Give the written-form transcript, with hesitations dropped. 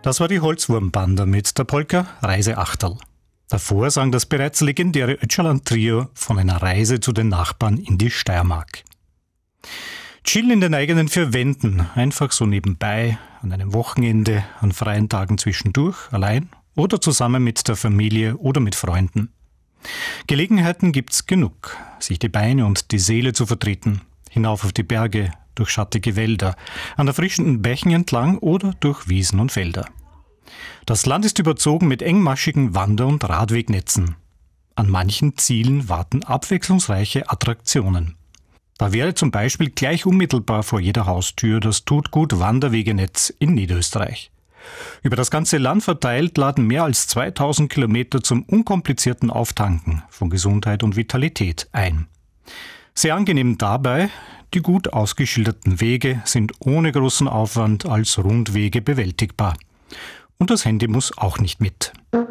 Das war die Holzwurmbanda mit der Polka Reiseachterl. Davor sang das bereits legendäre Öcalan-Trio von einer Reise zu den Nachbarn in die Steiermark. Chillen in den eigenen vier Wänden, einfach so nebenbei, an einem Wochenende, an freien Tagen zwischendurch, allein oder zusammen mit der Familie oder mit Freunden. Gelegenheiten gibt's genug, sich die Beine und die Seele zu vertreten, hinauf auf die Berge, durch schattige Wälder, an erfrischenden Bächen entlang oder durch Wiesen und Felder. Das Land ist überzogen mit engmaschigen Wander- und Radwegnetzen. An manchen Zielen warten abwechslungsreiche Attraktionen. Da wäre zum Beispiel gleich unmittelbar vor jeder Haustür das Tutgut-Wanderwegenetz in Niederösterreich. Über das ganze Land verteilt laden mehr als 2000 Kilometer zum unkomplizierten Auftanken von Gesundheit und Vitalität ein. Sehr angenehm dabei, die gut ausgeschilderten Wege sind ohne großen Aufwand als Rundwege bewältigbar. Und das Handy muss auch nicht mit.